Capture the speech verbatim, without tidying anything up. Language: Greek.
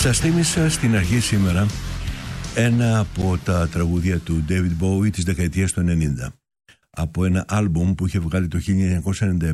Σας θύμισα στην αρχή σήμερα ένα από τα τραγούδια του David Bowie της δεκαετίας του ενενήντα, από ένα άλμπουμ που είχε βγάλει το χίλια εννιακόσια ενενήντα